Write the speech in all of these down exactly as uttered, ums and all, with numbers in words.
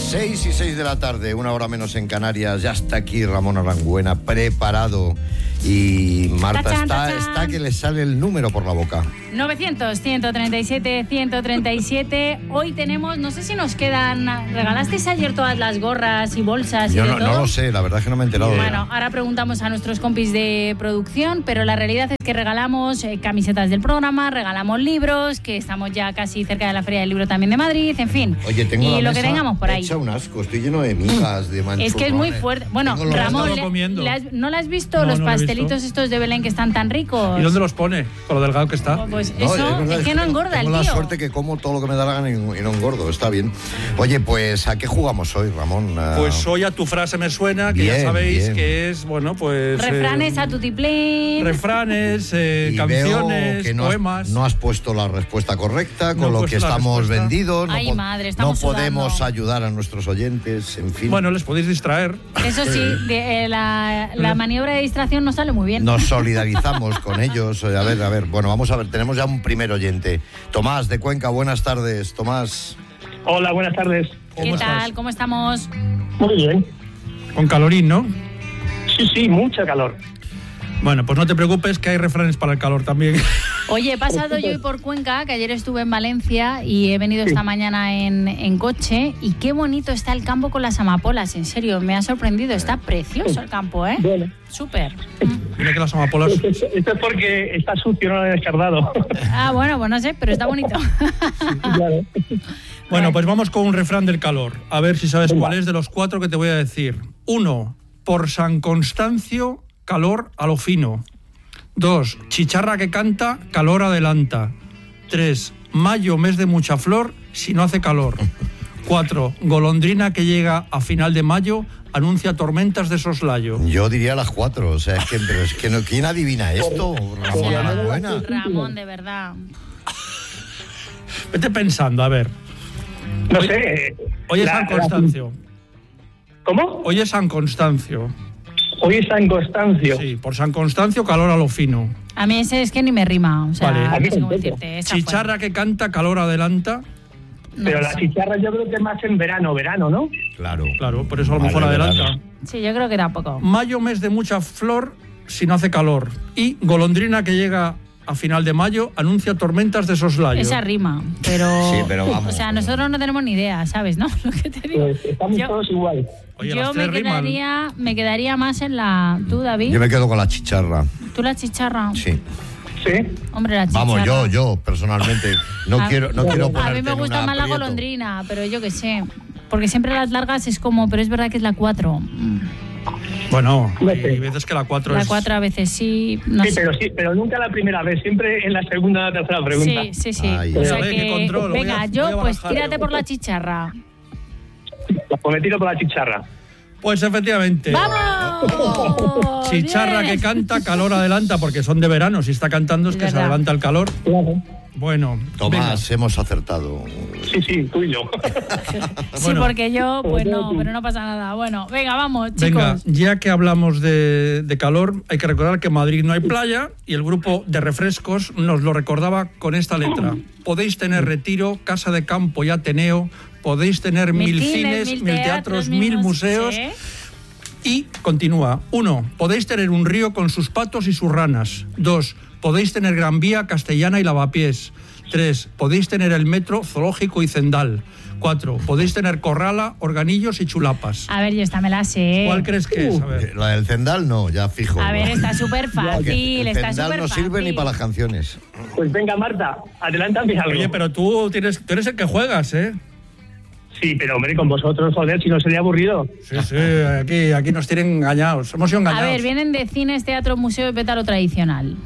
seis y seis de la tarde, una hora menos en Canarias. Ya está aquí Ramón Arangüena, preparado. Y Marta tachan, está, tachan. está que le sale el número por la boca. novecientos, ciento treinta y siete, ciento treinta y siete. Hoy tenemos, no sé si nos quedan... ¿Regalasteis ayer todas las gorras y bolsas Yo y de no, todo? no lo sé, la verdad es que no me he enterado. Bueno, ahora preguntamos a nuestros compis de producción, pero la realidad es que regalamos eh, camisetas del programa, regalamos libros, que estamos ya casi cerca de la Feria del Libro también de Madrid, en fin. Oye, tengo y la lo mesa que tengamos por ahí. hecha un asco, estoy lleno de migas, de manchurrones. Es que es muy fuerte. Bueno, Tengo los- Ramón, Estaba le- comiendo. le has- ¿no le has visto No, los no lo he visto. pastelitos estos de Belén que están tan ricos? ¿Y dónde los pone? Con lo delgado que está. Pues No, eso verdad, es que no engorda tengo el la tío. suerte que como todo lo que me da la gana y, y no engordo, está bien. Oye, pues ¿a qué jugamos hoy, Ramón? Ah, Pues hoy a tu frase me suena, que Bien, ya sabéis bien. que es, bueno, pues... Refranes eh, a tutiplén. Refranes, eh, y canciones, veo que no poemas... Has, no has puesto la respuesta correcta, con No he lo puesto que la estamos respuesta. vendidos. No, Ay, po- madre, estamos no podemos sudando. ayudar a nuestros oyentes, en fin. Bueno, les podéis distraer. Eso sí, de- eh, la, la maniobra de distracción no sale muy bien. Nos solidarizamos con ellos. A ver, a ver, bueno, vamos a ver, tenemos ya un primer oyente. Tomás, de Cuenca, buenas tardes, Tomás. Hola, buenas tardes. ¿Qué ¿Cómo tal? estás? ¿Cómo estamos? Muy bien. Con calorín, ¿no? Sí, sí, mucha calor. Bueno, pues no te preocupes que hay refranes para el calor también. Oye, he pasado yo hoy por Cuenca, que ayer estuve en Valencia y he venido esta mañana en, en coche, y qué bonito está el campo con las amapolas, en serio, me ha sorprendido, está precioso el campo, ¿eh? Bueno. Súper. Mira que las amapolas... Esto esto es porque está sucio, no lo he descartado. Ah, bueno, pues no sé, pero está bonito. Claro. Bueno, pues vamos con un refrán del calor. A ver si sabes cuál es de los cuatro que te voy a decir. Uno, por San Constancio, calor a lo fino. Dos, chicharra que canta, calor adelanta. Tres, mayo, mes de mucha flor, si no hace calor. Cuatro, golondrina que llega a final de mayo, anuncia tormentas de soslayo. Yo diría las cuatro, o sea, es que, pero es que no, ¿quién adivina esto? Ramón Arangüena. Ramón, de verdad. Vete pensando, a ver. No Hoy- sé. Hoy es la- San Constancio. ¿Cómo? Hoy es San Constancio. Hoy es San Constancio. Sí, por San Constancio, calor a lo fino. A mí ese es que ni me rima, o sea, Vale. no sé cómo A mí decirte. esa fue. Chicharra que canta, calor adelanta. No Pero lo la sé. chicharra yo creo que más en verano, verano, ¿no? Claro. Claro, por eso a lo mejor Vale, adelanta. verano. Sí, yo creo que tampoco. Mayo, mes de mucha flor, si no hace calor. Y golondrina que llega a final de mayo, anuncia tormentas de soslayo. Esa rima, pero... Sí, pero vamos. O sea, nosotros no tenemos ni idea, ¿sabes, no? Lo que te digo. Pues estamos Yo- todos igual. Oye, Yo las me tres riman. quedaría, me quedaría más en la... ¿Tú, David? Yo me quedo con la chicharra, ¿Tú la chicharra? sí. ¿Sí? Hombre, la chicharra. Vamos, yo, yo, personalmente, no A- quiero, no quiero A ponerte mí me en gusta un más la aprieto. golondrina, pero yo qué sé. Porque siempre las largas es como... Pero es verdad que es la cuatro. Bueno, No hay sé. veces que la cuatro La es... cuatro a veces sí. No Sí, sé. pero sí, pero nunca la primera vez, siempre en la segunda o la tercera pregunta. Sí, sí, sí. Ay, O sea a ver, que- qué control, voy a- venga, voy yo a pues barajar. tírate por la chicharra. Pues me tiro por la chicharra. Pues efectivamente. ¡Vamos! Chicharra Bien. que canta, calor adelanta, porque son de verano. Si está cantando es Es que se verdad. adelanta el calor. Claro. Bueno, Tomás, hemos acertado. Sí, sí, tú y yo. Sí, Bueno. porque yo, pues no, pero no pasa nada. Bueno, venga, vamos, venga, chicos. ya que hablamos de, de calor, hay que recordar que en Madrid no hay playa y el grupo de refrescos nos lo recordaba con esta letra. Podéis tener retiro, casa de campo y ateneo, podéis tener mil, cines, mil teatros, mil museos. Sí. Y continúa. Uno, podéis tener un río con sus patos y sus ranas. Dos, podéis tener Gran Vía, Castellana y Lavapiés. Tres, podéis tener el metro, zoológico y Zendal. Cuatro, podéis tener Corrala, Organillos y Chulapas. A ver, yo esta me la sé. ¿Cuál crees que es? A ver. La del Zendal no, ya fijo. A ver, está súper Porque fácil, el está Zendal súper no fácil. sirve ni para las canciones. Pues venga, Marta, adelántame algo. Oye, pero tú, tienes, tú eres el que juegas, ¿eh? Sí, pero hombre, con vosotros, joder, si no sería aburrido. Sí, sí, aquí, aquí nos tienen engañados. Hemos sido A engañados. ver, vienen de cines, teatro, museo y pétalo tradicional.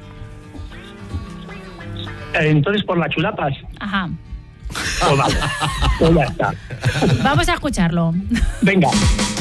Eh, Entonces, por las chulapas. Ajá. Pues vale. Pues ya está. Vamos a escucharlo. Venga.